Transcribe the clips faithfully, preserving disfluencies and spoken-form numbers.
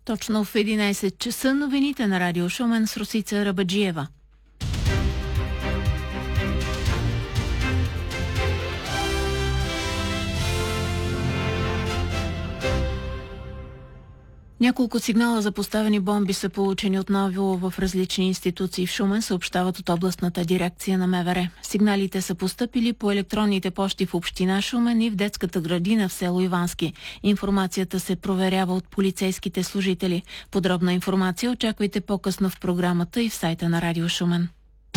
Точно в единайсет часа новините на Радио Шумен с Росица Рабаджиева. Няколко сигнала за поставени бомби са получени отново в различни институции в Шумен, съобщават от областната дирекция на МВР. Сигналите са постъпили по електронните пощи в община Шумен и в детската градина в село Ивански. Информацията се проверява от полицейските служители. Подробна информация очаквайте по-късно в програмата и в сайта на Радио Шумен.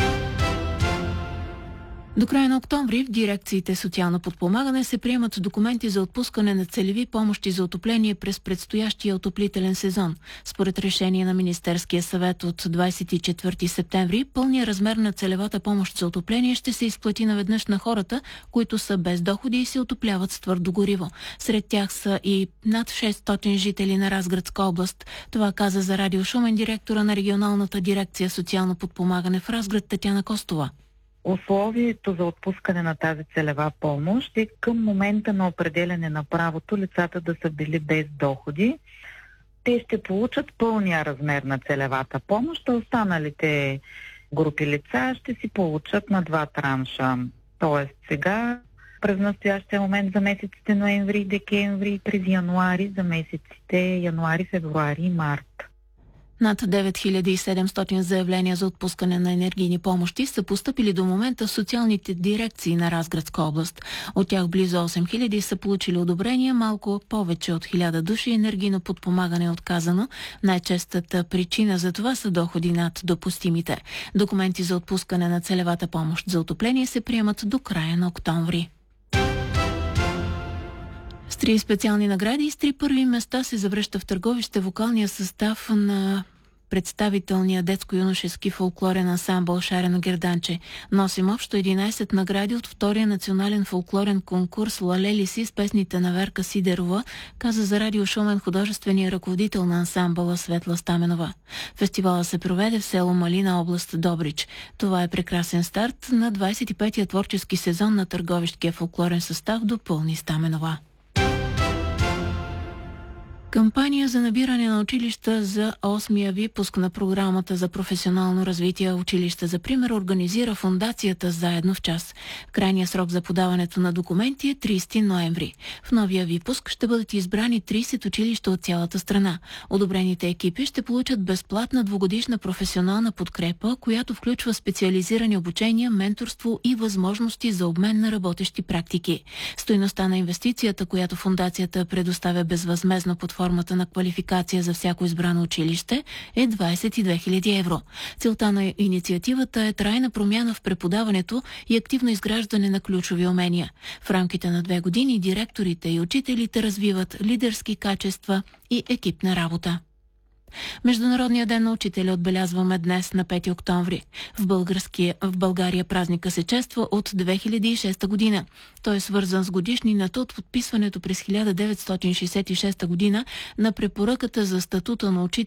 До края на октомври в дирекциите социално подпомагане се приемат документи за отпускане на целеви помощи за отопление през предстоящия отоплителен сезон. Според решение на Министерския съвет от двайсет и четвърти септември, пълният размер на целевата помощ за отопление ще се изплати наведнъж на хората, които са без доходи и се отопляват с твърдо гориво. Сред тях са и над шестстотин жители на Разградска област. Това каза за Радио Шумен директора на регионалната дирекция социално подпомагане в Разград Татяна Костова. Условието за отпускане на тази целева помощ е към момента на определяне на правото лицата да са били без доходи. Те ще получат пълния размер на целевата помощ, а останалите групи лица ще си получат на два транша. Тоест сега, през настоящия момент за месеците ноември и декември, през януари за месеците януари, февруари и март. Над девет хиляди и седемстотин заявления за отпускане на енергийни помощи са постъпили до момента в социалните дирекции на Разградска област. От тях близо осем хиляди са получили одобрения, малко повече от хиляда души енергийно подпомагане е отказано. Най-честата причина за това са доходи над допустимите. Документи за отпускане на целевата помощ за отопление се приемат до края на октомври. С три специални награди и с три първи места се завръща в Търговище вокалния състав на представителния детско-юношески фолклорен ансамбъл Шарено герданче. Носим общо единайсет награди от втория национален фолклорен конкурс Лалели си с песните на Верка Сидерова, каза за Радио Шумен художествения ръководител на ансамбъла Светла Стаменова. Фестивала се проведе в село Малина, област Добрич. Това е прекрасен старт на двайсет и петия творчески сезон на Търговищкия фолклорен състав, допълни Стаменова. Кампания за набиране на училища за осмия випуск на програмата за професионално развитие Училища за пример организира фондацията Заедно в час. Крайният срок за подаването на документи е трийсети ноември. В новия випуск ще бъдат избрани трийсет училища от цялата страна. Одобрените екипи ще получат безплатна двугодишна професионална подкрепа, която включва специализирани обучения, менторство и възможности за обмен на работещи практики. Стойността на инвестицията, която фондацията предоставя безвъзмездно под формата на квалификация за всяко избрано училище, е двайсет и две хиляди евро. Целта на инициативата е трайна промяна в преподаването и активно изграждане на ключови умения. В рамките на две години директорите и учителите развиват лидерски качества и екипна работа. Международния ден на учителя отбелязваме днес на пети октомври. В, в България празника се чества от две хиляди и шеста година. Той е свързан с годишнината от подписването през хиляда деветстотин шейсет и шеста година на препоръката за статута на учителя